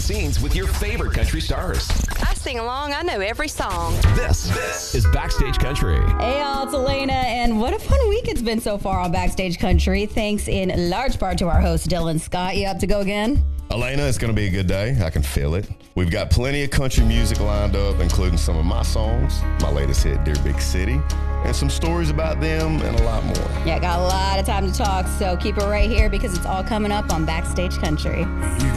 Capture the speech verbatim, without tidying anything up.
scenes with your favorite country stars. I sing along. I know every song. This, this is Backstage Country. Hey, y'all, it's Elena, and what a fun week it's been so far on Backstage Country. Thanks in large part to our host, Dylan Scott. You up to go again? Elena, it's going to be a good day. I can feel it. We've got plenty of country music lined up, including some of my songs, my latest hit, Dear Big City, and some stories about them and a lot more. Yeah, got a lot of time to talk, so keep it right here because it's all coming up on Backstage Country.